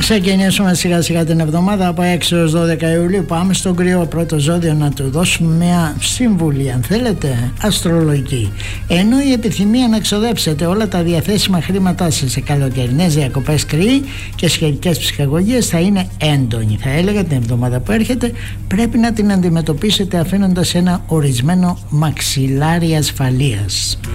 ξεκινήσουμε σιγά σιγά την εβδομάδα από 6 έως 12 Ιουλίου. Πάμε στον κρυό πρώτο ζώδιο να του δώσουμε μια σύμβουλη, αν θέλετε, αστρολογική. Ενώ η επιθυμία να ξοδέψετε όλα τα διαθέσιμα χρήματά σας σε καλοκαιρινές διακοπές κρυοί και σχετικές ψυχαγωγίες θα είναι έντονη. Θα έλεγα την εβδομάδα που έρχεται πρέπει να την αντιμετωπίσετε αφήνοντας ένα ορισμένο μαξιλάρι ασφαλείας.